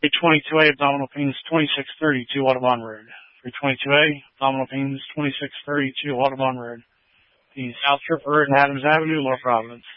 322A, abdominal pains, 2632 Audubon Road. 322A, abdominal pains, 2632 Audubon Road. The South Trip Road and Adams Avenue, Lower Providence.